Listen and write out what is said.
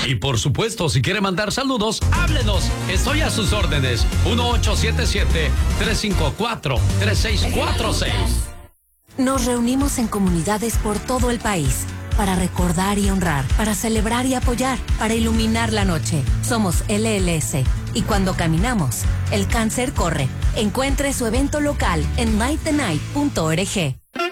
Y por supuesto, si quiere mandar saludos, háblenos. Estoy a sus órdenes. 1877-354-3646. Nos reunimos en comunidades por todo el país para recordar y honrar, para celebrar y apoyar, para iluminar la noche. Somos LLS y cuando caminamos, el cáncer corre. Encuentre su evento local en nightthenight.org.